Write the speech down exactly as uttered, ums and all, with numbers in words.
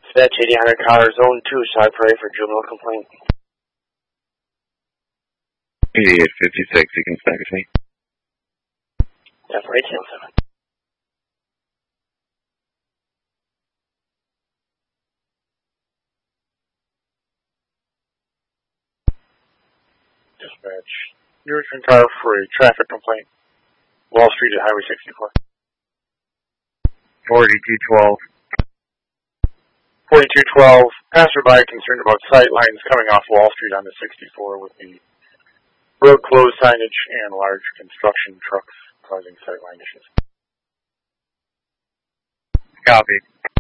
Dispatch eighty hundred Collar Zone two, Cypre for juvenile complaint. eighty-eight fifty-six, you can package me. Yeah, for eighteen oh seven. Dispatch, you return car for a traffic complaint. Wall Street at Highway sixty-four. forty-two twelve. forty-two twelve, passerby concerned about sight lines coming off Wall Street on the sixty-four with the road closed signage and large construction trucks causing sight line issues. Copy.